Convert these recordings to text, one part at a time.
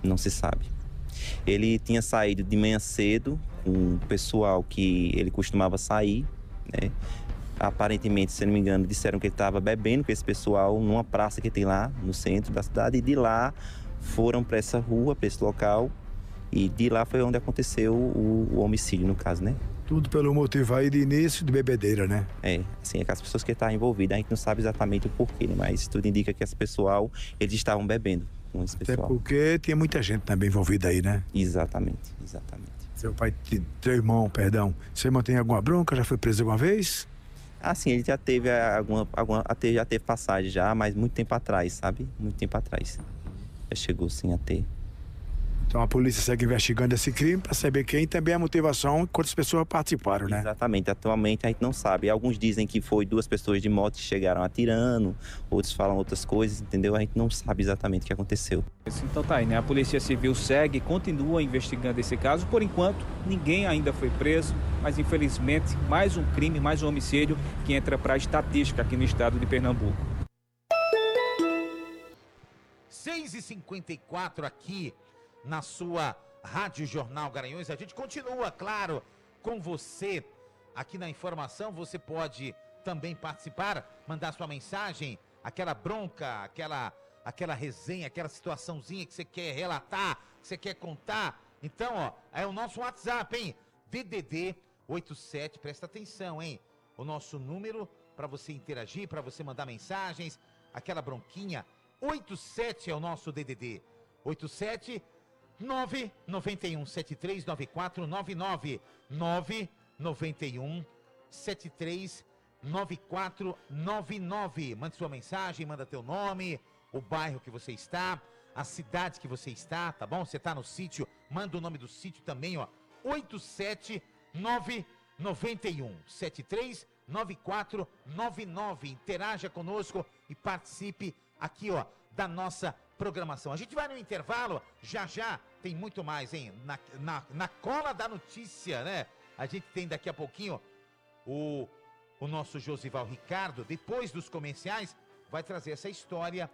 não se sabe. Ele tinha saído de manhã cedo com o pessoal que ele costumava sair, né? Aparentemente, se não me engano, disseram que ele estava bebendo com esse pessoal numa praça que tem lá no centro da cidade. E de lá foram para essa rua, para esse local. E de lá foi onde aconteceu o homicídio, no caso, né? Tudo pelo motivo aí de início de bebedeira, né? Assim, as pessoas que estavam envolvidas, a gente não sabe exatamente o porquê, né? Mas tudo indica que esse pessoal, eles estavam bebendo com esse pessoal. Até porque tinha muita gente também envolvida aí, né? Exatamente. Seu teu irmão, seu irmão tem alguma bronca? Já foi preso alguma vez? Sim, ele já teve já teve passagem já, mas muito tempo atrás, sabe? Muito tempo atrás. Já chegou sim a ter. Então a polícia segue investigando esse crime para saber quem também é a motivação e quantas pessoas participaram, né? Exatamente. Atualmente a gente não sabe. Alguns dizem que foi 2 pessoas de moto que chegaram atirando, outros falam outras coisas, entendeu? A gente não sabe exatamente o que aconteceu. Então tá aí, né? A Polícia Civil segue, continua investigando esse caso. Por enquanto, ninguém ainda foi preso, mas infelizmente mais um crime, mais um homicídio que entra para a estatística aqui no estado de Pernambuco. 6h54 aqui na sua Rádio Jornal Garanhuns. A gente continua, claro, com você aqui na informação. Você pode também participar, mandar sua mensagem, aquela bronca, aquela resenha, aquela situaçãozinha que você quer relatar, que você quer contar. Então, ó, é o nosso WhatsApp, hein? DDD 87, presta atenção, hein? O nosso número para você interagir, para você mandar mensagens, aquela bronquinha. 87 é o nosso DDD. 87 991 73 9499 991 73 9499. Mande sua mensagem, manda teu nome, o bairro que você está, a cidade que você está, tá bom? Você está no sítio, manda o nome do sítio também, ó. 87 991 73 9499. Interaja conosco e participe aqui, ó, da nossa programação. A gente vai no intervalo, já tem muito mais, hein? Na cola da notícia, né? A gente tem daqui a pouquinho o nosso Josival Ricardo, depois dos comerciais, vai trazer essa história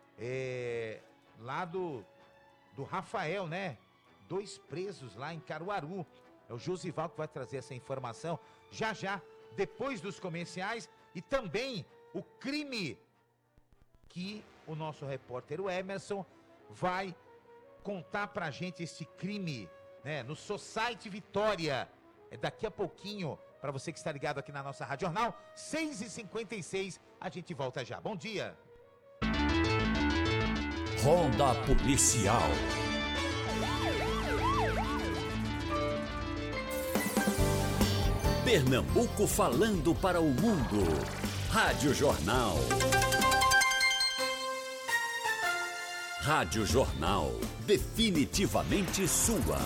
lá do Rafael, né? 2 presos lá em Caruaru. É o Josival que vai trazer essa informação já, depois dos comerciais, e também o crime que o nosso repórter, o Emerson, vai contar pra gente esse crime, né, no Society Vitória. É daqui a pouquinho, pra você que está ligado aqui na nossa Rádio Jornal, 6h56, a gente volta já. Bom dia. Ronda Policial. Pernambuco falando para o mundo. Rádio Jornal. Rádio Jornal, definitivamente sua.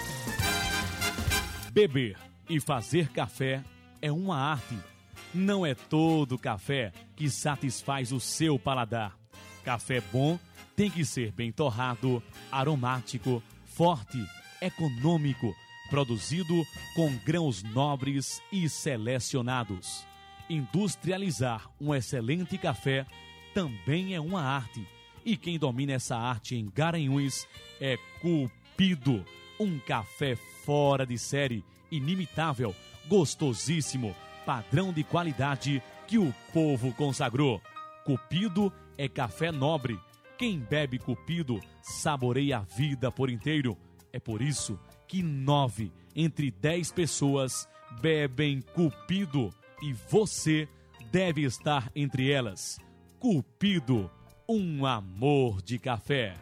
Beber e fazer café é uma arte. Não é todo café que satisfaz o seu paladar. Café bom tem que ser bem torrado, aromático, forte, econômico, produzido com grãos nobres e selecionados. Industrializar um excelente café também é uma arte. E quem domina essa arte em Garanhuns é Cupido. Um café fora de série, inimitável, gostosíssimo, padrão de qualidade que o povo consagrou. Cupido é café nobre. Quem bebe Cupido saboreia a vida por inteiro. É por isso que 9 entre 10 pessoas bebem Cupido. E você deve estar entre elas. Cupido. Um amor de café.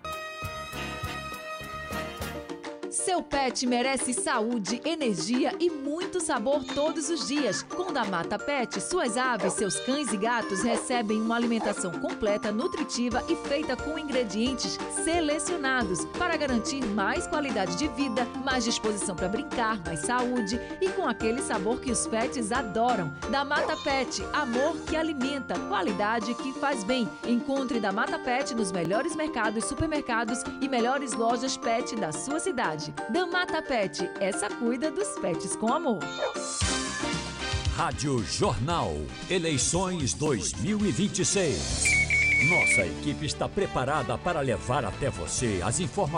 Seu pet merece saúde, energia e muito sabor todos os dias. Com Damata Pet, suas aves, seus cães e gatos recebem uma alimentação completa, nutritiva e feita com ingredientes selecionados para garantir mais qualidade de vida, mais disposição para brincar, mais saúde e com aquele sabor que os pets adoram. Damata Pet, amor que alimenta, qualidade que faz bem. Encontre Damata Pet nos melhores mercados, supermercados e melhores lojas pet da sua cidade. Damata Pet, essa cuida dos pets com amor. Rádio Jornal, eleições 2026. Nossa equipe está preparada para levar até você as informações